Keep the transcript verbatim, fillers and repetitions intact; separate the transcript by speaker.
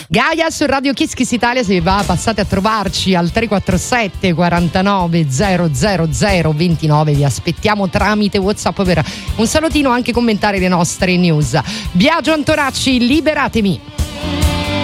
Speaker 1: Gaia su Radio Kiss Kiss Italia, se va passate a trovarci al tre quattro sette quarantanove zero zero zero ventinove, vi aspettiamo tramite WhatsApp per un salutino, anche commentare le nostre news. Biagio Antonacci, Liberatemi.